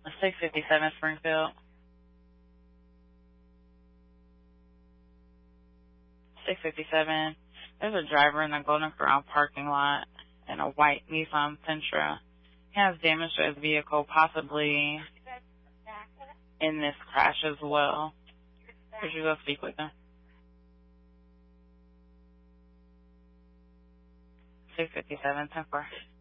657 Springfield. 657. There's a driver in the Golden Corral parking lot in a white Nissan Sentra. He has damage to his vehicle, possibly in this crash as well. Could you go speak with him? 657, 10-4.